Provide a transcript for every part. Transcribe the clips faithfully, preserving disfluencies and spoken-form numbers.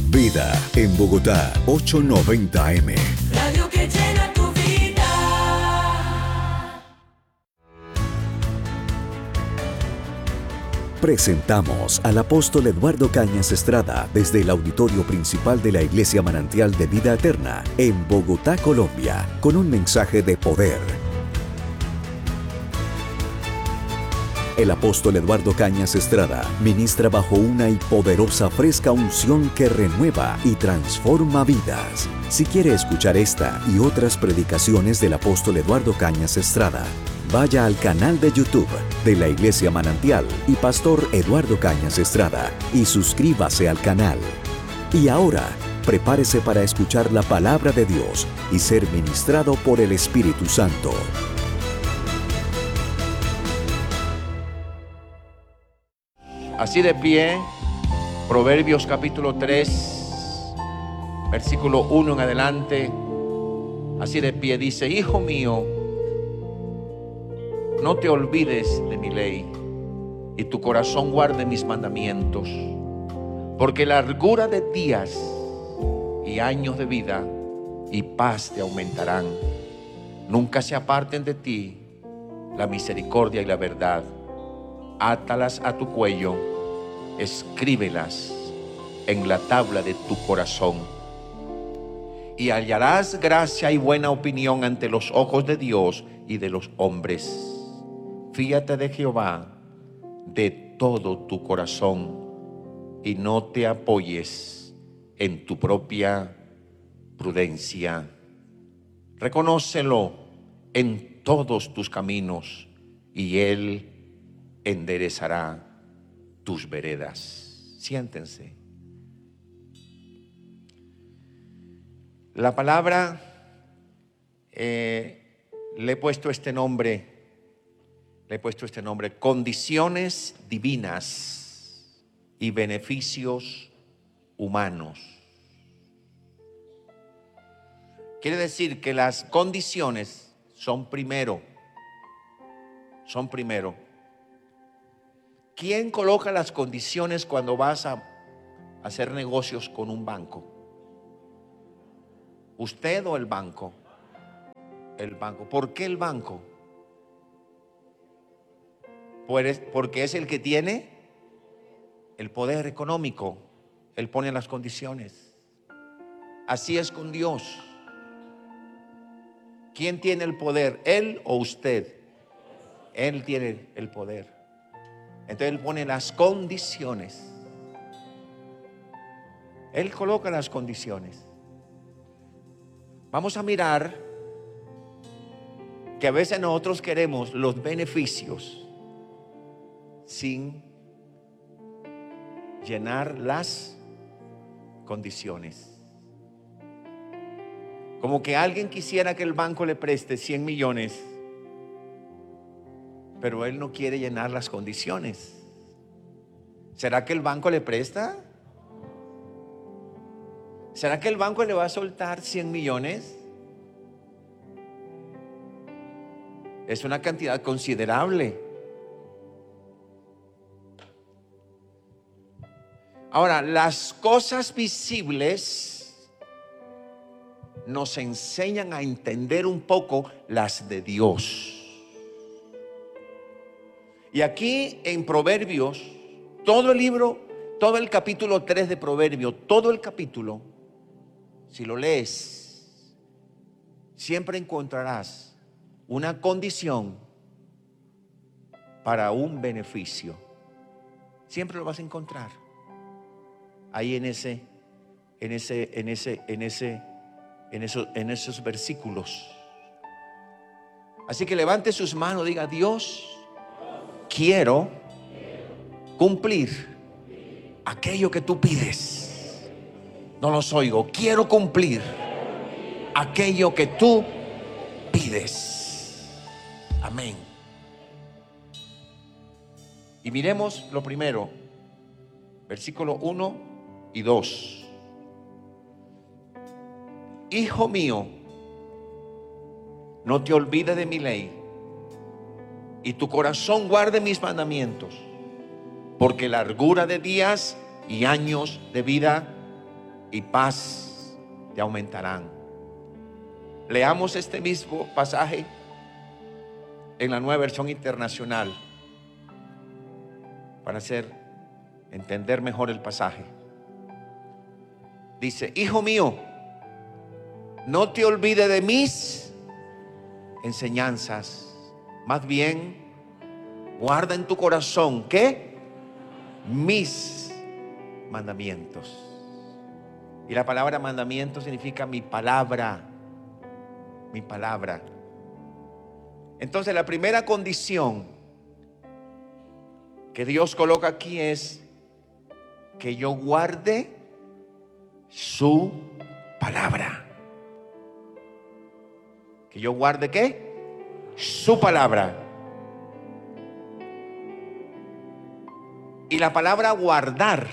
Vida en Bogotá, ochocientos noventa eme. Radio que llena tu vida. Presentamos al apóstol Eduardo Cañas Estrada desde el auditorio principal de la Iglesia Manantial de Vida Eterna en Bogotá, Colombia, con un mensaje de poder. El apóstol Eduardo Cañas Estrada ministra bajo una y poderosa fresca unción que renueva y transforma vidas. Si quiere escuchar esta y otras predicaciones del apóstol Eduardo Cañas Estrada, vaya al canal de YouTube de la Iglesia Manantial y Pastor Eduardo Cañas Estrada y suscríbase al canal. Y ahora, prepárese para escuchar la palabra de Dios y ser ministrado por el Espíritu Santo. Así de pie, Proverbios capítulo tres, versículo uno en adelante. Así de pie dice: Hijo mío, no te olvides de mi ley, y tu corazón guarde mis mandamientos, porque largura de días y años de vida y paz te aumentarán. Nunca se aparten de ti la misericordia y la verdad. Átalas a tu cuello, escríbelas en la tabla de tu corazón, y hallarás gracia y buena opinión ante los ojos de Dios y de los hombres. Fíate de Jehová de todo tu corazón y no te apoyes en tu propia prudencia. Reconócelo en todos tus caminos y Él enderezará tus veredas. Siéntense. La palabra, eh, le he puesto este nombre, le he puesto este nombre, condiciones divinas y beneficios humanos. Quiere decir que las condiciones son primero, son primero. ¿Quién coloca las condiciones cuando vas a hacer negocios con un banco? ¿Usted o el banco? El banco. ¿Por qué el banco? Pues porque es el que tiene el poder económico. Él pone las condiciones. Así es con Dios. ¿Quién tiene el poder? ¿Él o usted? Él tiene el poder. Entonces Él pone las condiciones. Él coloca las condiciones. Vamos a mirar que a veces nosotros queremos los beneficios sin llenar las condiciones. Como que alguien quisiera que el banco le preste cien millones, pero él no quiere llenar las condiciones. ¿Será que el banco le presta? ¿Será que el banco le va a soltar cien millones? Es una cantidad considerable. Ahora, las cosas visibles nos enseñan a entender un poco las de Dios. Y aquí en Proverbios, todo el libro, todo el capítulo tres de Proverbios, todo el capítulo, si lo lees, siempre encontrarás una condición para un beneficio. Siempre lo vas a encontrar ahí en ese, en ese, en ese, en ese, en esos, en esos versículos. Así que levante sus manos, diga: Dios, quiero cumplir aquello que tú pides. No los oigo. Quiero cumplir aquello que tú pides. Amén. Y miremos lo primero, versículo uno y dos. Hijo mío, no te olvides de mi ley, y tu corazón guarde mis mandamientos, porque largura de días y años de vida y paz te aumentarán. Leamos este mismo pasaje en la Nueva Versión Internacional para hacer entender mejor el pasaje. Dice: hijo mío, no te olvides de mis enseñanzas, más bien guarda en tu corazón, ¿qué? Mis mandamientos. Y la palabra mandamiento significa mi palabra, mi palabra. Entonces la primera condición que Dios coloca aquí es que yo guarde su palabra. Que yo guarde ¿qué? Su palabra. Y la palabra guardar,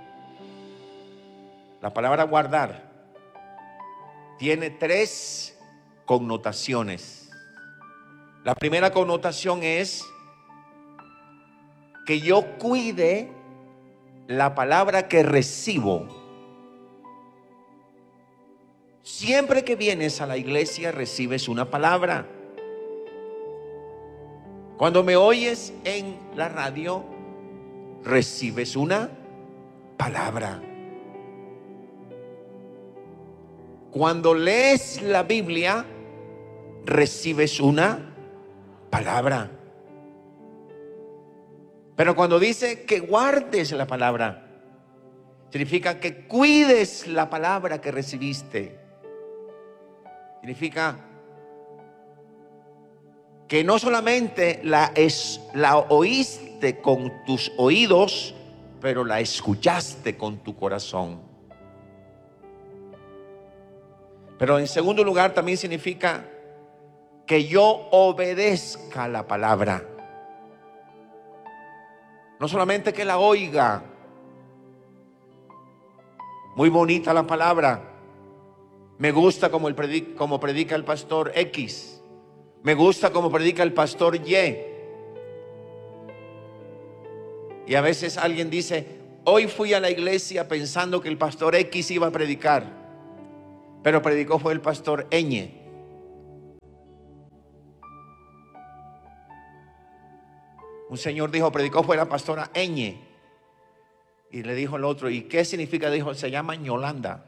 la palabra guardar tiene tres connotaciones. La primera connotación es que yo cuide la palabra que recibo. Siempre que vienes a la iglesia recibes una palabra. Cuando me oyes en la radio recibes una palabra. Cuando lees la Biblia recibes una palabra. Pero cuando dice que guardes la palabra, significa que cuides la palabra que recibiste. Significa que no solamente la, es, la oíste con tus oídos, pero la escuchaste con tu corazón. Pero en segundo lugar también significa que yo obedezca la palabra. No solamente que la oiga. Muy bonita la palabra. Me gusta como, el predica, como predica el pastor X. Me gusta como predica el pastor Y. Y a veces alguien dice: hoy fui a la iglesia pensando que el pastor X iba a predicar, pero predicó fue el pastor Ñ. Un señor dijo: predicó fue la pastora Ñ. Y le dijo al otro: ¿y qué significa? Dijo: se llama Yolanda.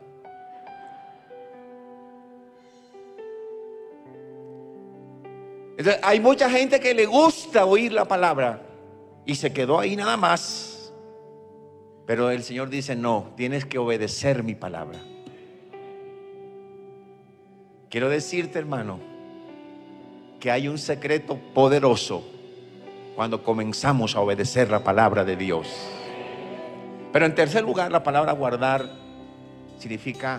Entonces, hay mucha gente que le gusta oír la palabra y se quedó ahí nada más. Pero el Señor dice: no, tienes que obedecer mi palabra. Quiero decirte, hermano, que hay un secreto poderoso cuando comenzamos a obedecer la palabra de Dios. Pero en tercer lugar, la palabra guardar significa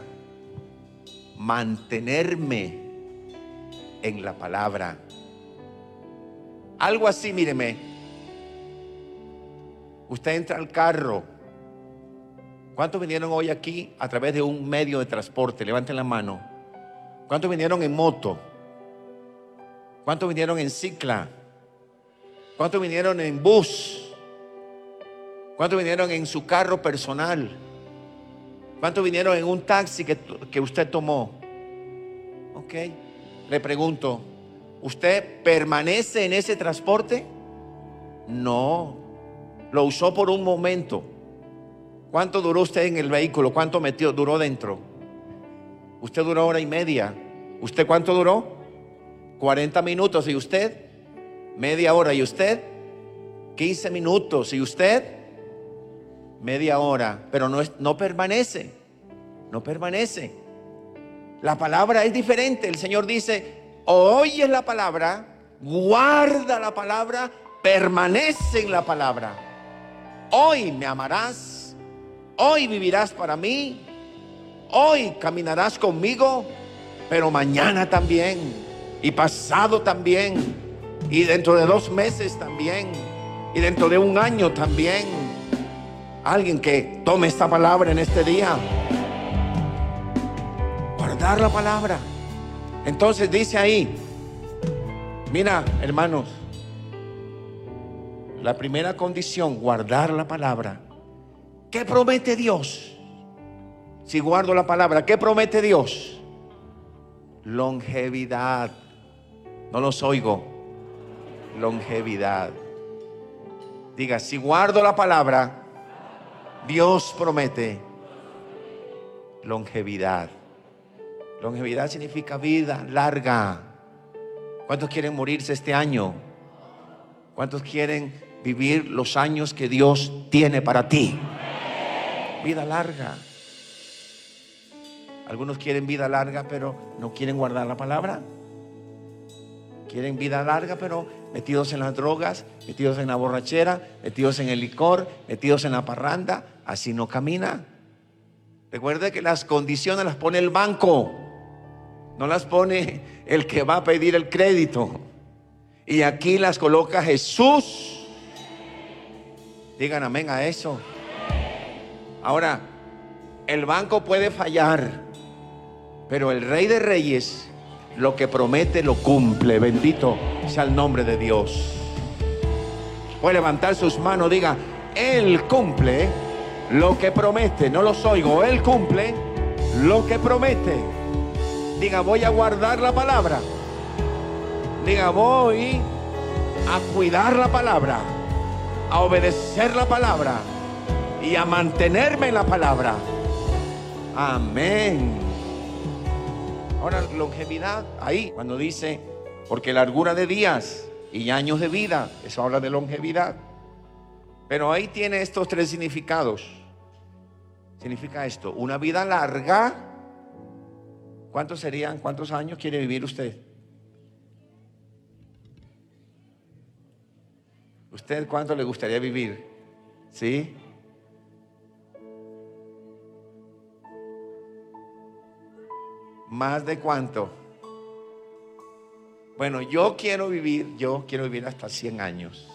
mantenerme en la palabra. Algo así, míreme. Usted entra al carro. ¿Cuántos vinieron hoy aquí a través de un medio de transporte? Levanten la mano. ¿Cuántos vinieron en moto? ¿Cuántos vinieron en cicla? ¿Cuántos vinieron en bus? ¿Cuántos vinieron en su carro personal? ¿Cuántos vinieron en un taxi que, que usted tomó? Ok. Le pregunto, ¿usted permanece en ese transporte? No. Lo usó por un momento. ¿Cuánto duró usted en el vehículo? ¿Cuánto metió, duró dentro? Usted duró hora y media. ¿Usted cuánto duró? cuarenta minutos. ¿Y usted? Media hora. ¿Y usted? quince minutos. ¿Y usted? Media hora. Pero no, es, no permanece. No permanece. La palabra es diferente. El Señor dice: oyes la palabra, guarda la palabra, permanece en la palabra. Hoy me amarás, hoy vivirás para mí, hoy caminarás conmigo, pero mañana también, y pasado también, y dentro de dos meses también, y dentro de un año también. Alguien que tome esta palabra en este día. Guardar la palabra. Entonces dice ahí, mira, hermanos, la primera condición, guardar la palabra. ¿Qué promete Dios? Si si guardo la palabra, ¿qué promete Dios? Longevidad. No los oigo. Longevidad. Diga, si guardo la palabra, Dios promete longevidad. Longevidad significa vida larga. ¿Cuántos quieren morirse este año? ¿Cuántos quieren vivir los años que Dios tiene para ti? Vida larga. Algunos quieren vida larga, pero no quieren guardar la palabra. Quieren vida larga, pero metidos en las drogas, metidos en la borrachera, metidos en el licor, metidos en la parranda. Así no camina. Recuerde que las condiciones las pone el banco, no las pone el que va a pedir el crédito. Y aquí las coloca Jesús. Digan amén a eso. Ahora, el banco puede fallar, pero el Rey de Reyes lo que promete lo cumple. Bendito sea el nombre de Dios. Puede levantar sus manos, diga, Él cumple lo que promete. No los oigo. Él cumple lo que promete. Diga, voy a guardar la palabra. Diga, voy a cuidar la palabra, a obedecer la palabra y a mantenerme en la palabra. Amén. Ahora, longevidad, ahí cuando dice, porque largura de días y años de vida, eso habla de longevidad. Pero ahí tiene estos tres significados. Significa esto, una vida larga. ¿Cuántos serían? ¿Cuántos años quiere vivir usted? ¿Usted cuánto le gustaría vivir? ¿Sí? ¿Más de cuánto? Bueno, yo quiero vivir, yo quiero vivir hasta cien años.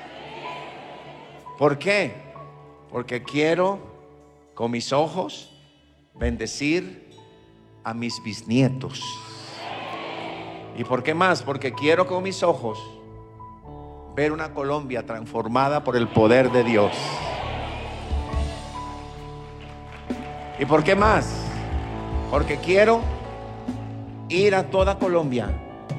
¿Por qué? Porque quiero con mis ojos bendecir a mis bisnietos. ¿Y por qué más? Porque quiero con mis ojos ver una Colombia transformada por el poder de Dios. ¿Y por qué más? Porque quiero ir a toda Colombia